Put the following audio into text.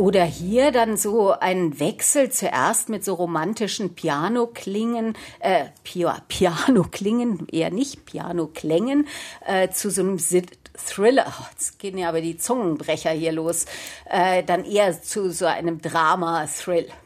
Oder hier dann so ein Wechsel zuerst mit so romantischen Pianoklingen, Pianoklingen, eher nicht Pianoklängen, zu so einem Thriller, jetzt gehen ja aber die Zungenbrecher hier los, dann eher zu so einem Drama-Thrill.